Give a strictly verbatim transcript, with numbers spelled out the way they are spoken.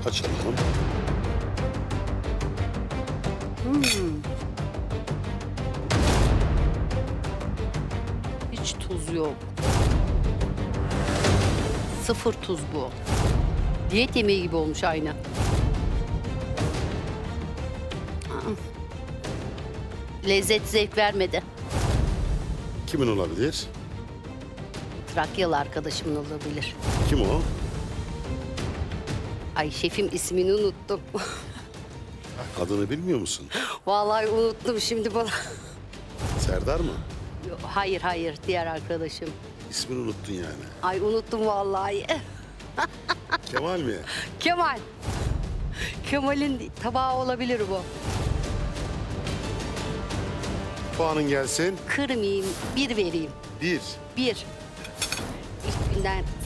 Açalım. Hmm. Hiç tuz yok. Sıfır tuz bu. Diyet yemeği gibi olmuş aynı. Aa. Lezzet zevk vermedi. Kimin olabilir? Trakyalı arkadaşımın olabilir. Kim o? Ay şefim ismini unuttum. Adını bilmiyor musun? Vallahi unuttum şimdi bana. Serdar mı? Hayır hayır diğer arkadaşım. İsmini unuttun yani. Ay unuttum vallahi. Kemal mi? Kemal. Kemal'in tabağı olabilir bu. Puanın gelsin. Kırmayayım, bir vereyim. Bir. Bir. İlk günden